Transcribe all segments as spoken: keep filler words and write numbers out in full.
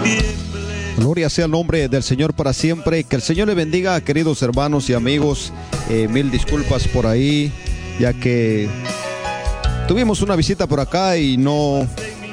Gloria sea el nombre del Señor para siempre. Que el Señor le bendiga, queridos hermanos y amigos. Eh, mil disculpas por ahí, ya que tuvimos una visita por acá y no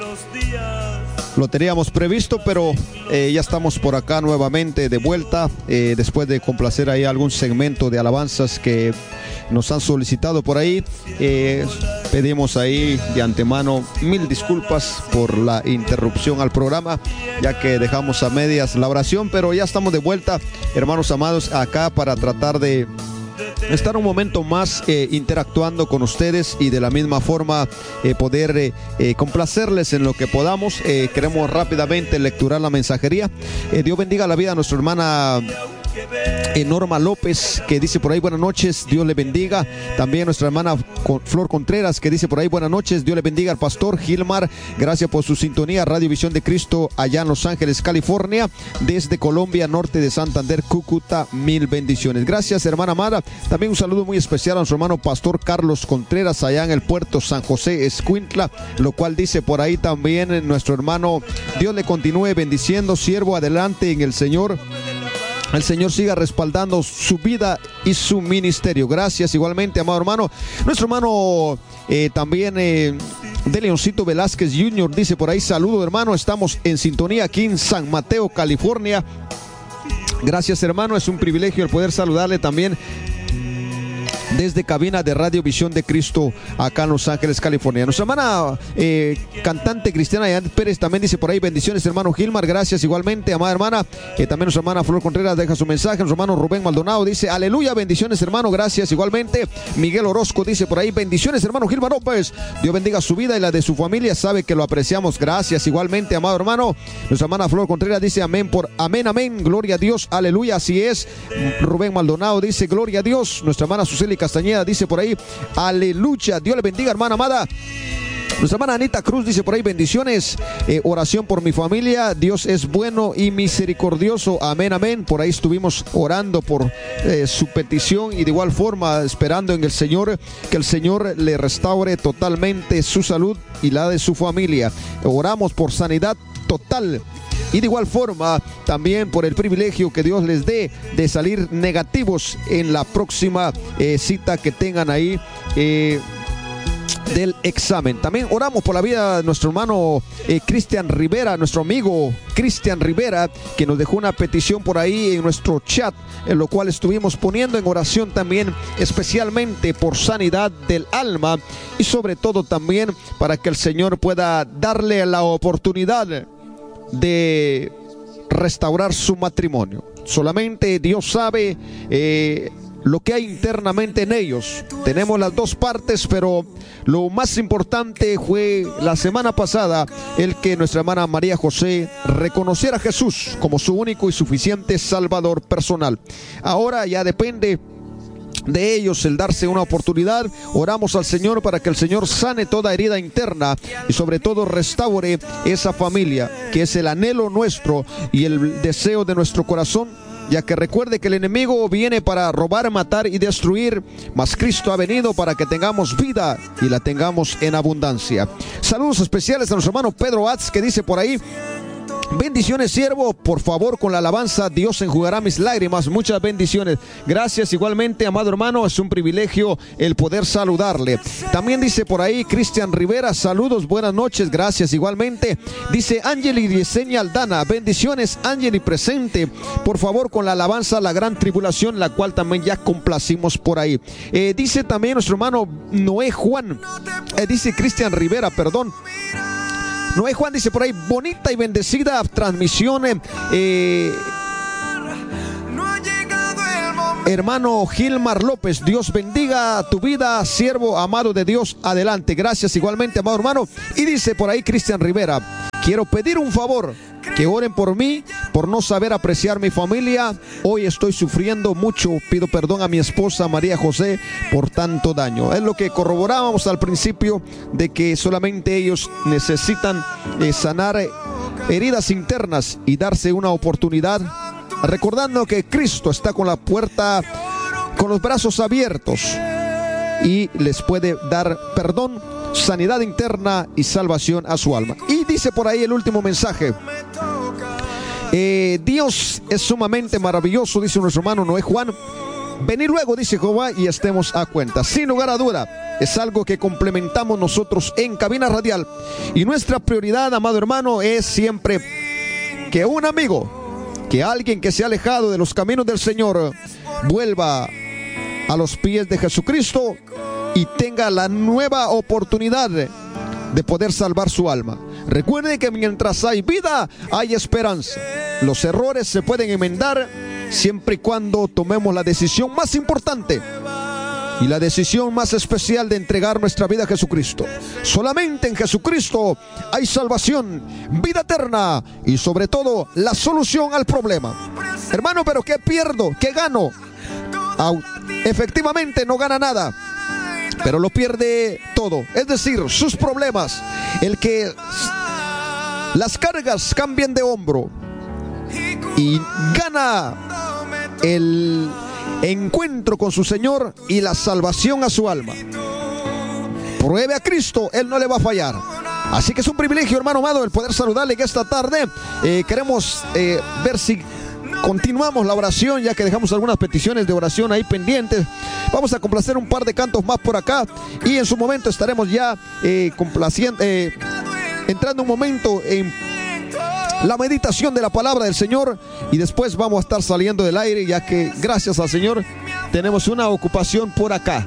lo teníamos previsto, pero eh, ya estamos por acá nuevamente de vuelta, eh, después de complacer ahí algún segmento de alabanzas que nos han solicitado por ahí. Eh, pedimos ahí de antemano mil disculpas por la interrupción al programa, ya que dejamos a medias la oración, pero ya estamos de vuelta, hermanos amados, acá para tratar de estar un momento más eh, interactuando con ustedes y de la misma forma eh, poder eh, eh, complacerles en lo que podamos. Eh, queremos rápidamente lecturar la mensajería. Eh, Dios bendiga la vida a nuestra hermana Eh, Norma López, que dice por ahí buenas noches, Dios le bendiga. También nuestra hermana Flor Contreras, que dice por ahí buenas noches, Dios le bendiga al pastor Gilmar, gracias por su sintonía. Radio Visión de Cristo allá en Los Ángeles, California, desde Colombia, norte de Santander, Cúcuta, mil bendiciones. Gracias, hermana amada. También un saludo muy especial a nuestro hermano pastor Carlos Contreras allá en el puerto San José, Escuintla, lo cual dice por ahí también nuestro hermano, Dios le continúe bendiciendo, siervo, adelante en el Señor. El Señor siga respaldando su vida y su ministerio. Gracias igualmente, amado hermano. Nuestro hermano eh, también eh, de Leoncito Velázquez junior dice por ahí, saludo hermano, estamos en sintonía aquí en San Mateo, California. Gracias hermano, es un privilegio el poder saludarle también desde cabina de Radio Visión de Cristo acá en Los Ángeles, California. Nuestra hermana eh, cantante cristiana Yanet Pérez también dice por ahí, bendiciones hermano Gilmar, gracias igualmente, amada hermana. Eh, también nuestra hermana Flor Contreras deja su mensaje. Nuestro hermano Rubén Maldonado dice, aleluya, bendiciones hermano, gracias igualmente. Miguel Orozco dice por ahí, bendiciones hermano Gilmar López, Dios bendiga su vida y la de su familia, sabe que lo apreciamos, gracias igualmente, amado hermano. Nuestra hermana Flor Contreras dice amén por amén, amén, gloria a Dios, aleluya, así es. Rubén Maldonado dice gloria a Dios. Nuestra hermana Suseli Castañeda dice por ahí, aleluya, Dios le bendiga hermana amada. Nuestra hermana Anita Cruz dice por ahí, bendiciones, eh, oración por mi familia, Dios es bueno y misericordioso, amén, amén. Por ahí estuvimos orando por eh, su petición y de igual forma esperando en el Señor que el Señor le restaure totalmente su salud y la de su familia. Oramos por sanidad total. Y de igual forma, también por el privilegio que Dios les dé de salir negativos en la próxima eh, cita que tengan ahí eh, del examen. También oramos por la vida de nuestro hermano eh, Cristian Rivera, nuestro amigo Cristian Rivera, que nos dejó una petición por ahí en nuestro chat, en lo cual estuvimos poniendo en oración también, especialmente por sanidad del alma y sobre todo también para que el Señor pueda darle la oportunidad de restaurar su matrimonio. Solamente Dios sabe eh, lo que hay internamente en ellos. Tenemos las dos partes, pero lo más importante fue la semana pasada el que nuestra hermana María José reconociera a Jesús como su único y suficiente Salvador personal. Ahora ya depende de ellos el darse una oportunidad. Oramos al Señor para que el Señor sane toda herida interna y sobre todo restaure esa familia, que es el anhelo nuestro y el deseo de nuestro corazón, ya que recuerde que el enemigo viene para robar, matar y destruir, mas Cristo ha venido para que tengamos vida y la tengamos en abundancia. Saludos especiales a nuestro hermano Pedro Atz, que dice por ahí, bendiciones siervo, por favor con la alabanza Dios enjugará mis lágrimas, muchas bendiciones. Gracias igualmente, amado hermano, es un privilegio el poder saludarle. También dice por ahí Cristian Rivera, saludos, buenas noches, gracias igualmente. Dice Ángel Yesenia Aldana, bendiciones Ángel y presente, por favor con la alabanza La Gran Tribulación, la cual también ya complacimos por ahí. Eh, dice también nuestro hermano Noé Juan, eh, dice Cristian Rivera, perdón. Noé Juan dice por ahí, bonita y bendecida transmisión, eh, hermano Gilmar López, Dios bendiga tu vida, siervo amado de Dios, adelante. Gracias igualmente, amado hermano. Y dice por ahí Cristian Rivera, quiero pedir un favor, que oren por mí, por no saber apreciar mi familia. Hoy estoy sufriendo mucho, pido perdón a mi esposa María José por tanto daño. Es lo que corroborábamos al principio, de que solamente ellos necesitan eh, sanar heridas internas y darse una oportunidad, recordando que Cristo está con la puerta, con los brazos abiertos, y les puede dar perdón, sanidad interna y salvación a su alma. Y dice por ahí el último mensaje, Eh, Dios es sumamente maravilloso, dice nuestro hermano Noé Juan. Venid luego, dice Jehová, y estemos a cuenta. Sin lugar a duda, es algo que complementamos nosotros en Cabina Radial. Y nuestra prioridad, amado hermano, es siempre que un amigo, que alguien que se ha alejado de los caminos del Señor, vuelva a los pies de Jesucristo y tenga la nueva oportunidad de poder salvar su alma. Recuerde que mientras hay vida, hay esperanza. Los errores se pueden enmendar siempre y cuando tomemos la decisión más importante y la decisión más especial de entregar nuestra vida a Jesucristo. Solamente en Jesucristo hay salvación, vida eterna y sobre todo la solución al problema. Hermano, ¿pero qué pierdo? ¿Qué gano? Efectivamente no gana nada, pero lo pierde todo, es decir, sus problemas. El que las cargas cambien de hombro y gana el encuentro con su Señor y la salvación a su alma. Pruebe a Cristo, Él no le va a fallar. Así que es un privilegio, hermano amado, el poder saludarle que esta tarde eh, queremos eh, ver si continuamos la oración, ya que dejamos algunas peticiones de oración ahí pendientes. Vamos a complacer un par de cantos más por acá y en su momento estaremos ya eh, complaciendo, eh, entrando un momento en la meditación de la palabra del Señor y después vamos a estar saliendo del aire, ya que gracias al Señor tenemos una ocupación por acá.